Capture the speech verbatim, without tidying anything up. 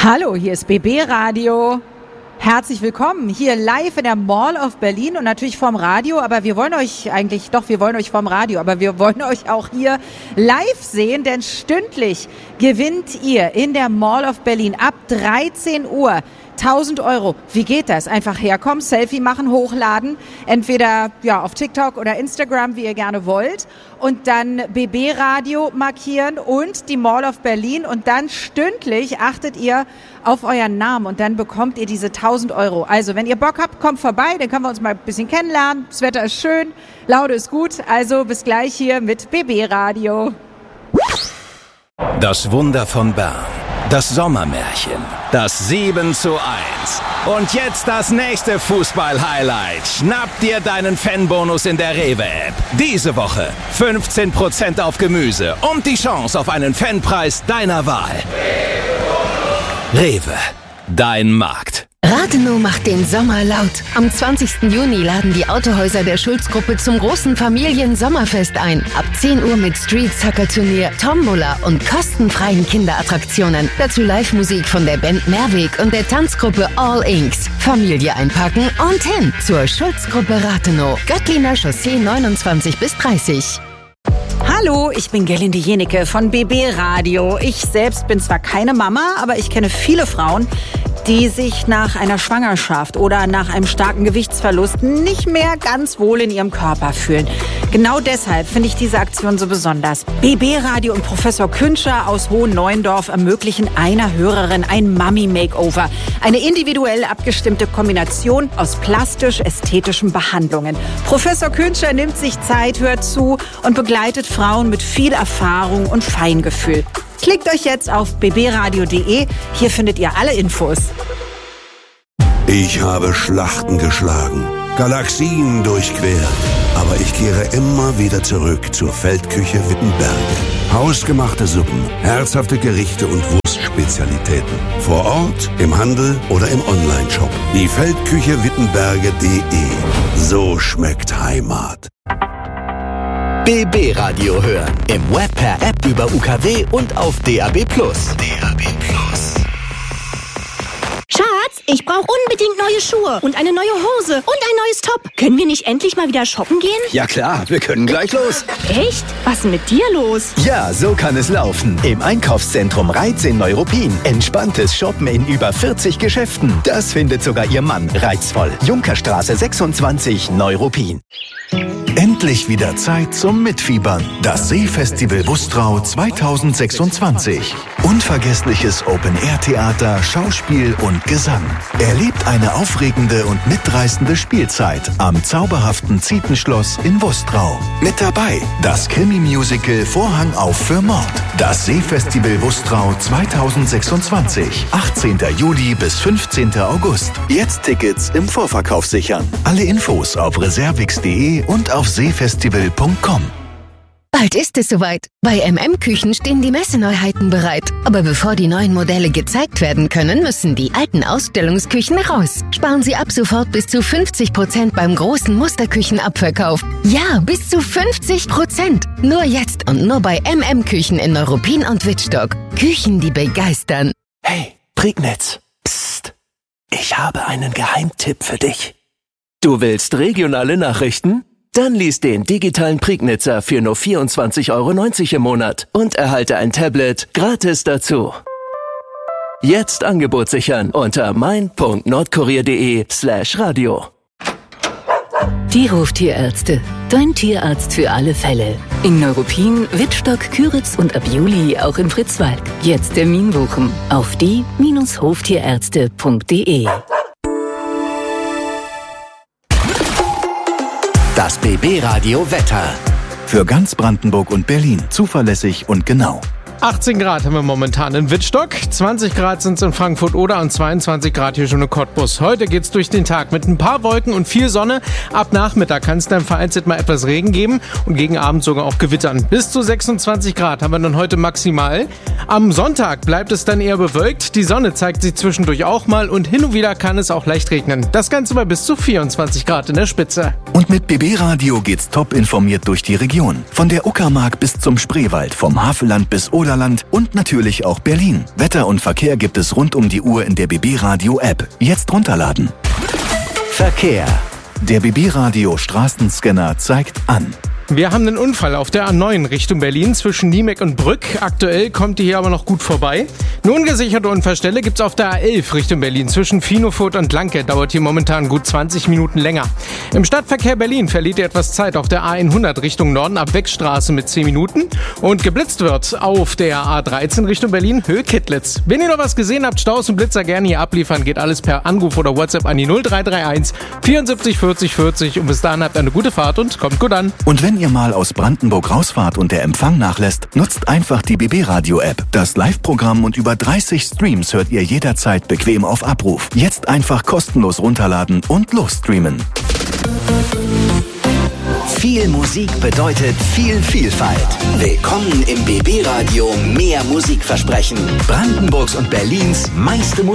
Hallo, hier ist B B Radio. Herzlich willkommen hier live in der Mall of Berlin und natürlich vorm Radio, aber wir wollen euch eigentlich, doch, wir wollen euch vorm Radio, aber wir wollen euch auch hier live sehen, denn stündlich gewinnt ihr in der Mall of Berlin ab dreizehn Uhr tausend Euro. Wie geht das? Einfach herkommen, Selfie machen, hochladen, entweder ja auf TikTok oder Instagram, wie ihr gerne wollt, und dann B B Radio markieren und die Mall of Berlin und dann stündlich achtet ihr auf euren Namen und dann bekommt ihr diese tausend Euro. Also wenn ihr Bock habt, kommt vorbei, dann können wir uns mal ein bisschen kennenlernen. Das Wetter ist schön, Laune ist gut, also bis gleich hier mit B B Radio. Das Wunder von Bern. Das Sommermärchen, das sieben zu eins. Und jetzt das nächste Fußball-Highlight. Schnapp dir deinen Fanbonus in der Rewe-App. Diese Woche fünfzehn Prozent auf Gemüse und die Chance auf einen Fanpreis deiner Wahl. Rewe, dein Markt. Rathenow macht den Sommer laut. Am zwanzigsten Juni laden die Autohäuser der Schulz-Gruppe zum großen Familien-Sommerfest ein. Ab zehn Uhr mit Street-Soccer-Turnier, Tombola und kostenfreien Kinderattraktionen. Dazu Live-Musik von der Band Mehrweg und der Tanzgruppe All Inks. Familie einpacken und hin zur Schulz-Gruppe Rathenow. Göttliner Chaussee neunundzwanzig bis dreißig. Hallo, ich bin Gerlinde Jenecke von B B Radio. Ich selbst bin zwar keine Mama, aber ich kenne viele Frauen, die sich nach einer Schwangerschaft oder nach einem starken Gewichtsverlust nicht mehr ganz wohl in ihrem Körper fühlen. Genau deshalb finde ich diese Aktion so besonders. B B Radio und Professor Künscher aus Hohen-Neuendorf ermöglichen einer Hörerin ein Mummy-Makeover. Eine individuell abgestimmte Kombination aus plastisch-ästhetischen Behandlungen. Professor Künscher nimmt sich Zeit, hört zu und begleitet Frauen mit viel Erfahrung und Feingefühl. Klickt euch jetzt auf b b radio punkt d e. Hier findet ihr alle Infos. Ich habe Schlachten geschlagen, Galaxien durchquert. Aber ich kehre immer wieder zurück zur Feldküche Wittenberge. Hausgemachte Suppen, herzhafte Gerichte und Wurstspezialitäten. Vor Ort, im Handel oder im Onlineshop. Die Feldküche Wittenberge punkt d e. So schmeckt Heimat. B B Radio hören. Im Web, per App, über U K W und auf D A B plus. D A B plus. Schatz, ich brauche unbedingt neue Schuhe und eine neue Hose und ein neues Top. Können wir nicht endlich mal wieder shoppen gehen? Ja klar, wir können gleich los. Echt? Was ist denn mit dir los? Ja, so kann es laufen. Im Einkaufszentrum Reiz in Neuruppin. Entspanntes Shoppen in über vierzig Geschäften. Das findet sogar Ihr Mann reizvoll. Junkerstraße sechsundzwanzig, Neuruppin. Endlich wieder Zeit zum Mitfiebern. Das Seefestival Wustrau zweitausendsechsundzwanzig. Unvergessliches Open-Air-Theater, Schauspiel und Gesang. Erlebt eine aufregende und mitreißende Spielzeit am zauberhaften Zietenschloss in Wustrau. Mit dabei das Krimi-Musical Vorhang auf für Mord. Das Seefestival Wustrau zweitausendsechsundzwanzig. achtzehnten Juli bis fünfzehnten August. Jetzt Tickets im Vorverkauf sichern. Alle Infos auf reservix punkt d e und auf seefestival punkt com. Bald ist es soweit. Bei M M Küchen stehen die Messeneuheiten bereit. Aber bevor die neuen Modelle gezeigt werden können, müssen die alten Ausstellungsküchen raus. Sparen Sie ab sofort bis zu fünfzig Prozent beim großen Musterküchenabverkauf. Ja, bis zu fünfzig Prozent. Nur jetzt und nur bei M M Küchen in Neuruppin und Wittstock. Küchen, die begeistern. Hey, Prignitz. Psst. Ich habe einen Geheimtipp für dich. Du willst regionale Nachrichten? Dann lies den digitalen Prignitzer für nur vierundzwanzig Euro neunzig im Monat und erhalte ein Tablet gratis dazu. Jetzt Angebot sichern unter mein punkt nordkurier punkt d e slash radio. Die Hoftierärzte. Dein Tierarzt für alle Fälle. In Neuruppin, Wittstock, Küritz und ab Juli auch in Fritzwald. Jetzt Termin buchen auf die Bindestrich hoftierärzte punkt d e. Das B B Radio Wetter. Für ganz Brandenburg und Berlin zuverlässig und genau. achtzehn Grad haben wir momentan in Wittstock, zwanzig Grad sind es in Frankfurt-Oder und zweiundzwanzig Grad hier schon in Cottbus. Heute geht's durch den Tag mit ein paar Wolken und viel Sonne. Ab Nachmittag kann es dann vereinzelt mal etwas Regen geben und gegen Abend sogar auch Gewittern. Bis zu sechsundzwanzig Grad haben wir dann heute maximal. Am Sonntag bleibt es dann eher bewölkt. Die Sonne zeigt sich zwischendurch auch mal und hin und wieder kann es auch leicht regnen. Das Ganze bei bis zu vierundzwanzig Grad in der Spitze. Und mit B B Radio geht's top informiert durch die Region. Von der Uckermark bis zum Spreewald, vom Havelland bis Oder Sauerland und natürlich auch Berlin. Wetter und Verkehr gibt es rund um die Uhr in der B B Radio App. Jetzt runterladen. Verkehr. Der B B Radio Straßenscanner zeigt an. Wir haben einen Unfall auf der A neun Richtung Berlin zwischen Niemek und Brück. Aktuell kommt die hier aber noch gut vorbei. Eine ungesicherte Unfallstelle gibt's auf der A elf Richtung Berlin zwischen Finofurt und Lanke. Dauert hier momentan gut zwanzig Minuten länger. Im Stadtverkehr Berlin verliert ihr etwas Zeit auf der A hundert Richtung Norden ab Wegstraße mit zehn Minuten. Und geblitzt wird auf der A dreizehn Richtung Berlin Höhe Kittlitz. Wenn ihr noch was gesehen habt, Staus und Blitzer gerne hier abliefern. Geht alles per Anruf oder WhatsApp an die null drei drei eins vierundsiebzig vierzig vierzig. Und bis dahin habt ihr eine gute Fahrt und kommt gut an. Und wenn ihr mal aus Brandenburg rausfahrt und der Empfang nachlässt, nutzt einfach die B B Radio App. Das Live-Programm und über dreißig Streams hört ihr jederzeit bequem auf Abruf. Jetzt einfach kostenlos runterladen und losstreamen. Viel Musik bedeutet viel Vielfalt. Willkommen im B B Radio Mehr Musikversprechen. Brandenburgs und Berlins meiste Musik.